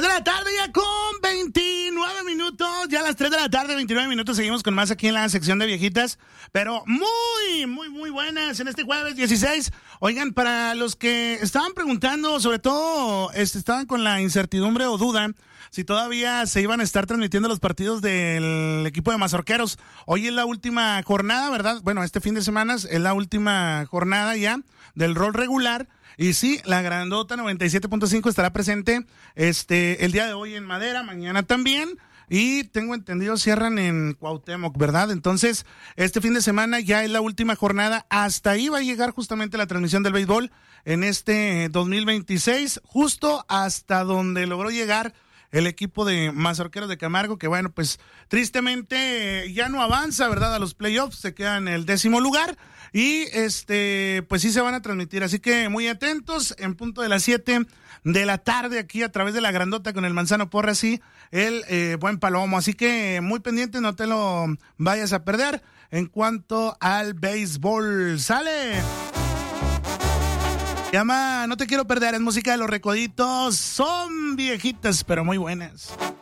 la tarde ya con 29 minutos, ya a las 3 de la tarde, 29 minutos, seguimos con más aquí en la sección de viejitas, pero muy buenas en este jueves 16. Oigan, para los que estaban preguntando, sobre todo estaban con la incertidumbre o duda si todavía se iban a estar transmitiendo los partidos del equipo de Mazorqueros. Hoy es la última jornada, ¿verdad? Bueno, este fin de semana es la última jornada ya del rol regular. Y sí, la Grandota 97.5 estará presente el día de hoy en Madera, mañana también. Y tengo entendido cierran en Cuauhtémoc, ¿verdad? Entonces, este fin de semana ya es la última jornada. Hasta ahí va a llegar justamente la transmisión del béisbol en este 2026, justo hasta donde logró llegar el equipo de Mazorqueros de Camargo, que bueno, pues tristemente ya no avanza, ¿verdad? A los playoffs, se queda en el 10º lugar y pues sí se van a transmitir, así que muy atentos, en punto de las 7 de la tarde aquí a través de la Grandota con el Manzano Porras y el Buen Palomo, así que muy pendiente, no te lo vayas a perder. En cuanto al béisbol, ¡sale! Llama No Te Quiero Perder, es música de Los Recoditos, son viejitas pero muy buenas.